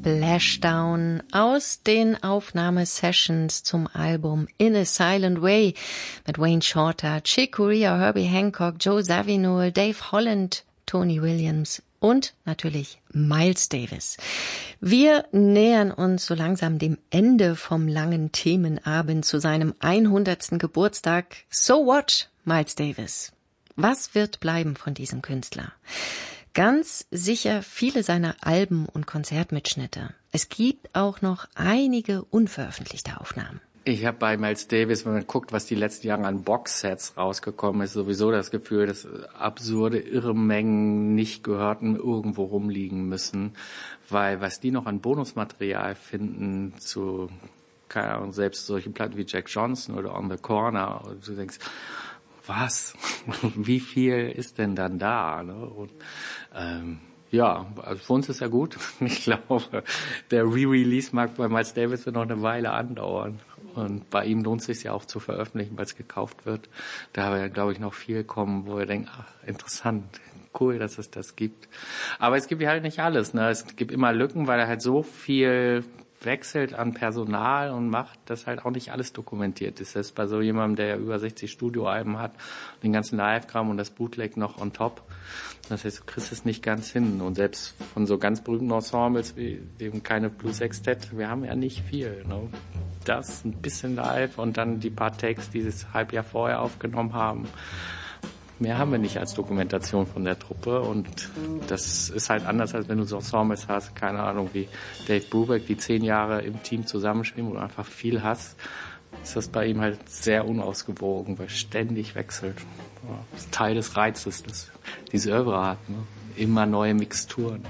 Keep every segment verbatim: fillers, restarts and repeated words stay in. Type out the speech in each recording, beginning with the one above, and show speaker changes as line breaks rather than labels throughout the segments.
Splashdown aus den Aufnahmesessions zum Album In a Silent Way mit Wayne Shorter, Chick Corea, Herbie Hancock, Joe Zawinul, Dave Holland, Tony Williams und natürlich Miles Davis. Wir nähern uns so langsam dem Ende vom langen Themenabend zu seinem hundertsten Geburtstag. So what, Miles Davis? Was wird bleiben von diesem Künstler? Ganz sicher viele seiner Alben und Konzertmitschnitte. Es gibt auch noch einige unveröffentlichte Aufnahmen.
Ich habe bei Miles Davis, wenn man guckt, was die letzten Jahre an Boxsets rausgekommen ist, sowieso das Gefühl, dass absurde, irre Mengen nicht gehörten irgendwo rumliegen müssen. Weil was die noch an Bonusmaterial finden zu, keine Ahnung, selbst solche Platten wie Jack Johnson oder On the Corner, und du denkst, was? Wie viel ist denn dann da? Ne? Und, ähm, ja, also für uns ist ja gut. Ich glaube, der Re-Release-Markt bei Miles Davis wird noch eine Weile andauern. Und bei ihm lohnt es sich ja auch zu veröffentlichen, weil es gekauft wird. Da wird, glaube ich, noch viel kommen, wo wir denken, ach, interessant, cool, dass es das gibt. Aber es gibt halt nicht alles. Ne? Es gibt immer Lücken, weil er halt so viel wechselt an Personal und macht, dass halt auch nicht alles dokumentiert ist. Das ist bei so jemandem, der ja über sechzig Studioalben hat, den ganzen Live-Kram und das Bootleg noch on top. Das heißt, du kriegst es nicht ganz hin. Und selbst von so ganz berühmten Ensembles wie dem keine Blue Sextet, wir haben ja nicht viel. Ne? Das, ein bisschen live und dann die paar Takes, die sie das Halbjahr vorher aufgenommen haben. Mehr haben wir nicht als Dokumentation von der Truppe und das ist halt anders, als wenn du so Ensembles hast, keine Ahnung, wie Dave Brubeck, die zehn Jahre im Team zusammenspielen, wo du einfach viel hast, ist das bei ihm halt sehr unausgewogen, weil ständig wechselt. Das ist Teil des Reizes, das diese Œuvre hat, ne? Immer neue Mixturen.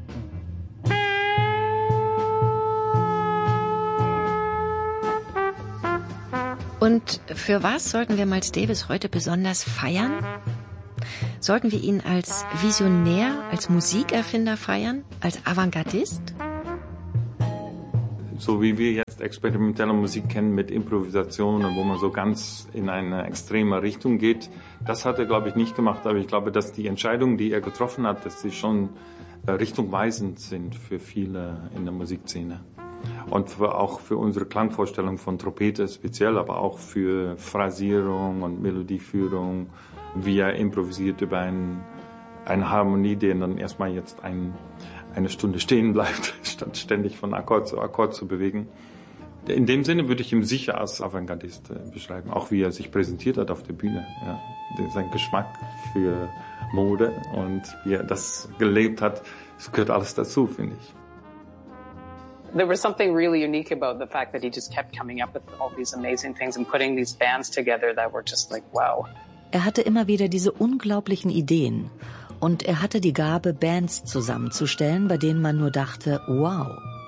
Und für was sollten wir Miles Davis heute besonders feiern? Sollten wir ihn als Visionär, als Musikerfinder feiern, als Avantgardist?
So wie wir jetzt experimentelle Musik kennen mit Improvisationen, wo man so ganz in eine extreme Richtung geht, das hat er, glaube ich, nicht gemacht. Aber ich glaube, dass die Entscheidungen, die er getroffen hat, dass sie schon richtungweisend sind für viele in der Musikszene. Und für, auch für unsere Klangvorstellung von Trompete speziell, aber auch für Phrasierung und Melodieführung, wie er improvisiert über ein, eine Harmonie, die dann erstmal jetzt ein, eine Stunde stehen bleibt, statt ständig von Akkord zu Akkord zu bewegen. In dem Sinne würde ich ihn sicher als Avantgardist äh, beschreiben, auch wie er sich präsentiert hat auf der Bühne. Ja. Sein Geschmack für Mode und wie er das gelebt hat, das gehört alles dazu, finde ich.
There was something really unique about the fact that he just kept coming up with all these amazing things and putting these bands together that were just like, wow.
Er hatte immer wieder diese unglaublichen Ideen und er hatte die Gabe, Bands zusammenzustellen, bei denen man nur dachte, wow.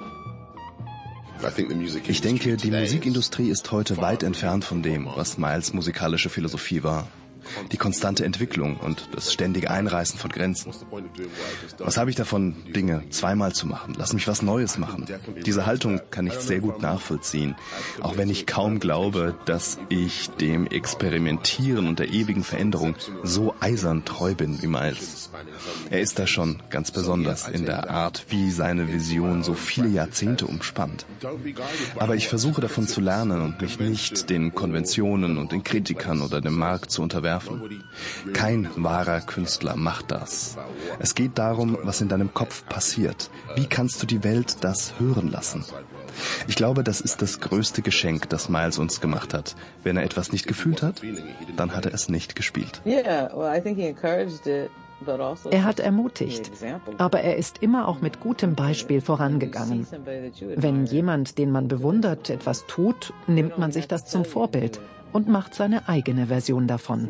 Ich denke, die Musikindustrie ist heute weit entfernt von dem, was Miles musikalische Philosophie war. Die konstante Entwicklung und das ständige Einreißen von Grenzen. Was habe ich davon, Dinge zweimal zu machen? Lass mich was Neues machen. Diese Haltung kann ich sehr gut nachvollziehen, auch wenn ich kaum glaube, dass ich dem Experimentieren und der ewigen Veränderung so eisern treu bin wie Miles. Er ist da schon ganz besonders in der Art, wie seine Vision so viele Jahrzehnte umspannt. Aber ich versuche davon zu lernen und mich nicht den Konventionen und den Kritikern oder dem Markt zu unterwerfen. Kein wahrer Künstler macht das. Es geht darum, was in deinem Kopf passiert. Wie kannst du die Welt das hören lassen? Ich glaube, das ist das größte Geschenk, das Miles uns gemacht hat. Wenn er etwas nicht gefühlt hat, dann hat er es nicht gespielt.
Er hat ermutigt, aber er ist immer auch mit gutem Beispiel vorangegangen. Wenn jemand, den man bewundert, etwas tut, nimmt man sich das zum Vorbild und macht seine eigene Version davon.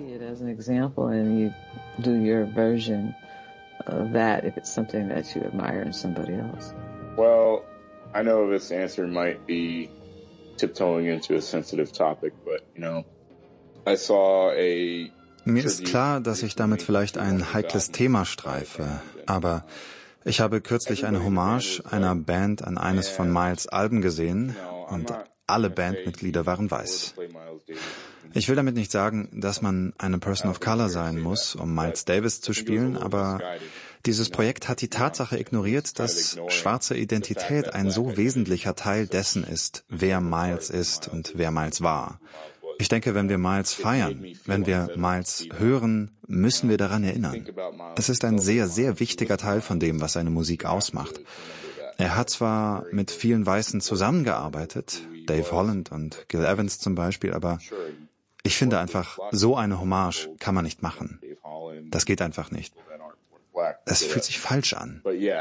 Well, I know this answer might be tiptoeing into a sensitive topic, but you know, I saw a
Mir ist klar, dass ich damit vielleicht ein heikles Thema streife, aber ich habe kürzlich eine Hommage einer Band an eines von Miles' Alben gesehen und alle Bandmitglieder waren weiß. Ich will damit nicht sagen, dass man eine Person of Color sein muss, um Miles Davis zu spielen, aber Dieses Projekt hat die Tatsache ignoriert, dass schwarze Identität ein so wesentlicher Teil dessen ist, wer Miles ist und wer Miles war. Ich denke, wenn wir Miles feiern, wenn wir Miles hören, müssen wir daran erinnern. Es ist ein sehr, sehr wichtiger Teil von dem, was seine Musik ausmacht. Er hat zwar mit vielen Weißen zusammengearbeitet, Dave Holland und Gil Evans zum Beispiel, aber ich finde einfach, so eine Hommage kann man nicht machen. Das geht einfach nicht. Es fühlt sich falsch an.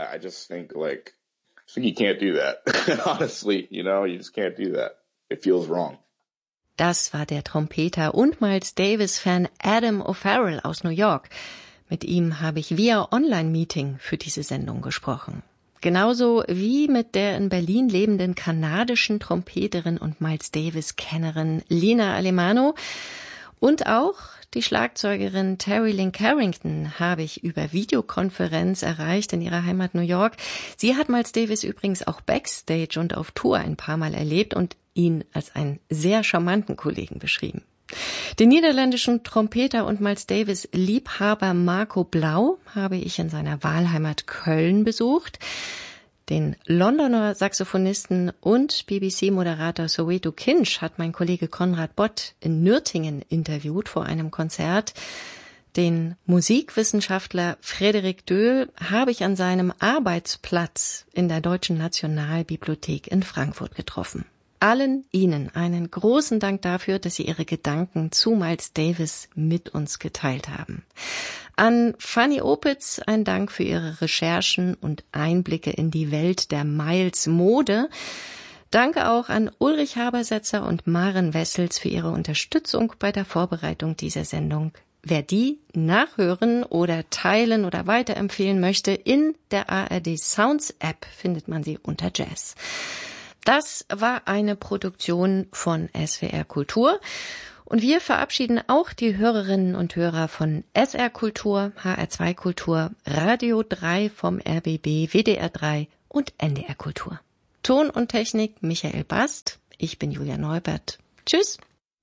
Das war der Trompeter und Miles Davis-Fan Adam O'Farrell aus New York. Mit ihm habe ich via Online-Meeting für diese Sendung gesprochen. Genauso wie mit der in Berlin lebenden kanadischen Trompeterin und Miles Davis-Kennerin Lina Alemano. Und auch die Schlagzeugerin Terry Lynn Carrington habe ich über Videokonferenz erreicht in ihrer Heimat New York. Sie hat Miles Davis übrigens auch backstage und auf Tour ein paar Mal erlebt und ihn als einen sehr charmanten Kollegen beschrieben. Den niederländischen Trompeter und Miles Davis Liebhaber Marco Blau habe ich in seiner Wahlheimat Köln besucht. Den Londoner Saxophonisten und B B C-Moderator Soweto Kinch hat mein Kollege Konrad Bott in Nürtingen interviewt vor einem Konzert. Den Musikwissenschaftler Frederik Döhl habe ich an seinem Arbeitsplatz in der Deutschen Nationalbibliothek in Frankfurt getroffen. Allen Ihnen einen großen Dank dafür, dass Sie Ihre Gedanken zu Miles Davis mit uns geteilt haben. An Fanny Opitz ein Dank für Ihre Recherchen und Einblicke in die Welt der Miles-Mode. Danke auch an Ulrich Habersetzer und Maren Wessels für ihre Unterstützung bei der Vorbereitung dieser Sendung. Wer die nachhören oder teilen oder weiterempfehlen möchte, in der A R D Sounds App findet man sie unter Jazz. Das war eine Produktion von S W R Kultur. Und wir verabschieden auch die Hörerinnen und Hörer von S R Kultur, H R zwei Kultur, Radio drei vom R B B, W D R drei und N D R Kultur. Ton und Technik Michael Bast. Ich bin Julia Neubert. Tschüss.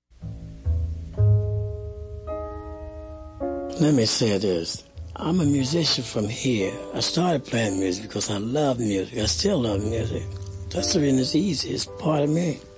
Let me say this. I'm a musician from here. I started playing music because I love music. I still love music. That's the reason it's easy. It's part of me.